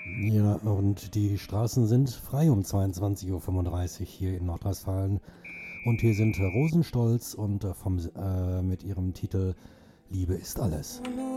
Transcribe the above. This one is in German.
Ja, und die Straßen sind frei um 22:35 Uhr hier in Nordrhein-Westfalen. Und hier sind Rosenstolz und mit ihrem Titel Liebe ist alles.